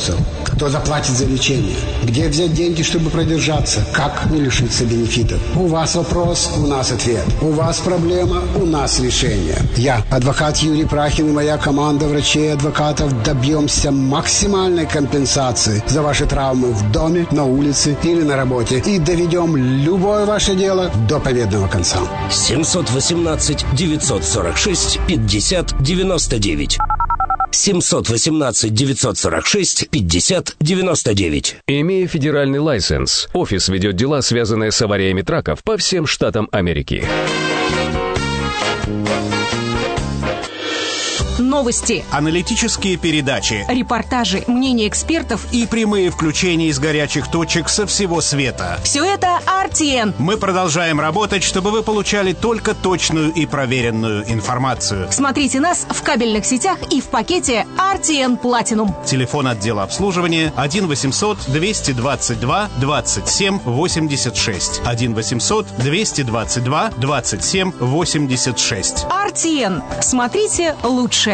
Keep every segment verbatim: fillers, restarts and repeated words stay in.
вопросов. Кто заплатит за лечение? Где взять деньги, чтобы продержаться? Как не лишиться бенефитов? У вас вопрос, у нас ответ. У вас проблема, у нас решение. Я, адвокат Юрий Прахин и моя команда врачей и адвокатов добьемся максимальной компенсации за ваши травмы в доме, на улице или на работе и доведем любое ваше дело до победного конца. семьсот восемнадцать девятьсот сорок шесть пятьдесят девяносто девять. семьсот восемнадцать девятьсот сорок шесть пятьдесят девяносто девять. Имея федеральный лайсенс, офис ведет дела, связанные с авариями траков по всем штатам Америки. Новости, аналитические передачи, репортажи, мнения экспертов и прямые включения из горячих точек со всего света. Все это ар ти эн. Мы продолжаем работать, чтобы вы получали только точную и проверенную информацию. Смотрите нас в кабельных сетях и в пакете ар ти эн Platinum. Телефон отдела обслуживания один восемьсот двести двадцать два двадцать семь восемьдесят шесть. один восемьсот двести двадцать два двадцать семь восемьдесят шесть. ар ти эн. Смотрите лучшее.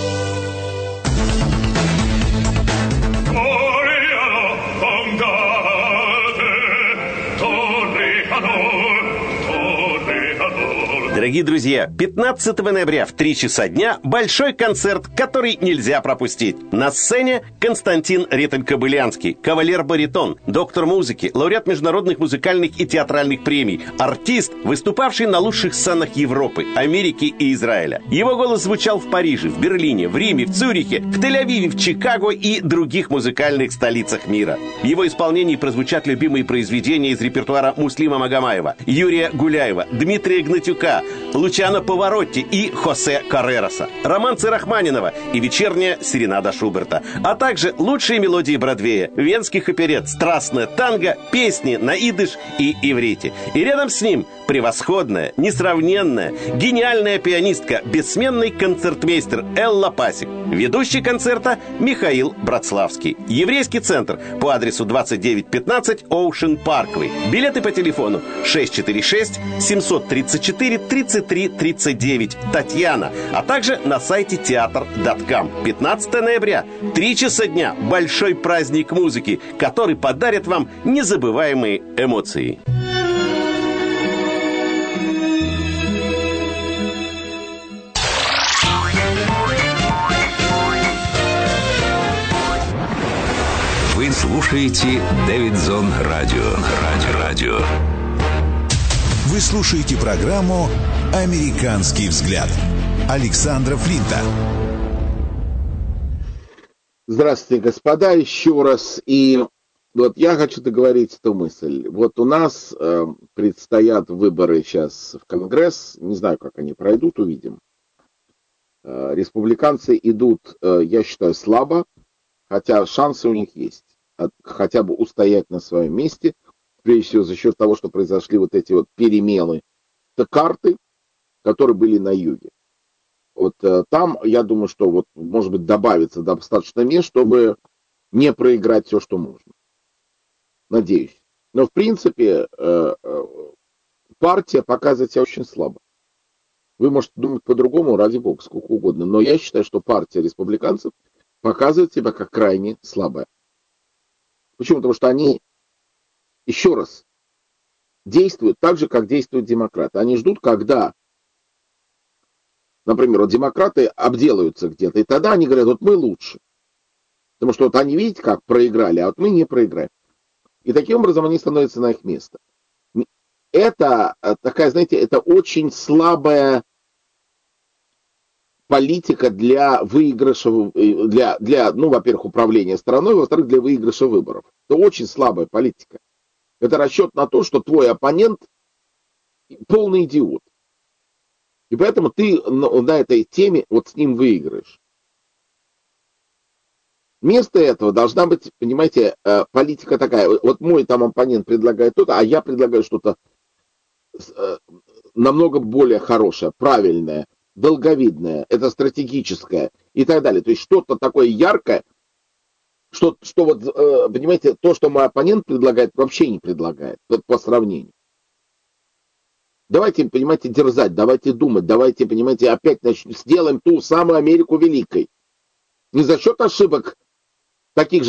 Дорогие друзья, пятнадцатого ноября в три часа дня большой концерт, который нельзя пропустить. На сцене Константин Ретель-Кобылянский, кавалер-баритон, доктор музыки, лауреат международных музыкальных и театральных премий, артист, выступавший на лучших сценах Европы, Америки и Израиля. Его голос звучал в Париже, в Берлине, в Риме, в Цюрихе, в Тель-Авиве, в Чикаго и других музыкальных столицах мира. В его исполнении прозвучат любимые произведения из репертуара Муслима Магомаева, Юрия Гуляева, Дмитрия Гнатюка, Лучано Паваротти и Хосе Каррероса, романсы Рахманинова и вечерняя серенада Шуберта, а также лучшие мелодии Бродвея, венских оперет, страстное танго, песни на идыш и иврите. И рядом с ним превосходная, несравненная, гениальная пианистка, бессменный концертмейстер Элла Пасик. Ведущий концерта Михаил Братславский. Еврейский центр по адресу двадцать девять пятнадцать Оушен Парквей. Билеты по телефону шесть четыре шесть семь три четыре тридцать три тридцать девять. Татьяна. А также на сайте театр точка ком. пятнадцатого ноября, три часа дня. Большой праздник музыки, который подарит вам незабываемые эмоции. Вы слушаете Дэвидсон Радио. Радио. Радио. Вы слушаете программу «Американский взгляд» Александра Флинта. Здравствуйте, господа, еще раз. И вот я хочу договорить эту мысль. Вот у нас э, предстоят выборы сейчас в Конгресс. Не знаю, как они пройдут, увидим. Э, республиканцы идут, э, я считаю, слабо, хотя шансы у них есть. От, хотя бы устоять на своем месте. Прежде всего за счет того, что произошли вот эти вот перемены карты, которые были на юге. Вот э, там, я думаю, что вот, может быть, добавится достаточно мест, чтобы не проиграть все, что можно. Надеюсь. Но, в принципе, э, э, партия показывает себя очень слабо. Вы можете думать по-другому, ради бога, сколько угодно. Но я считаю, что партия республиканцев показывает себя как крайне слабая. Почему? Потому что они, еще раз, действуют так же, как действуют демократы. Они ждут, когда, например, вот демократы обделаются где-то, и тогда они говорят, вот мы лучше. Потому что вот они, видите, как проиграли, а вот мы не проиграем. И таким образом они становятся на их место. Это такая, знаете, это очень слабая политика для выигрыша, для, для, ну, во-первых, управления страной, во-вторых, для выигрыша выборов. Это очень слабая политика. Это расчет на то, что твой оппонент полный идиот. И поэтому ты на, на этой теме вот с ним выиграешь. Вместо этого должна быть, понимаете, политика такая. Вот мой там оппонент предлагает то-то, а я предлагаю что-то намного более хорошее, правильное, долговидное, это стратегическое и так далее. То есть что-то такое яркое, что, что вот, понимаете, то, что мой оппонент предлагает, вообще не предлагает по сравнению. Давайте, понимаете, дерзать, давайте думать, давайте, понимаете, опять начнем, сделаем ту самую Америку великой. Не за счет ошибок таких же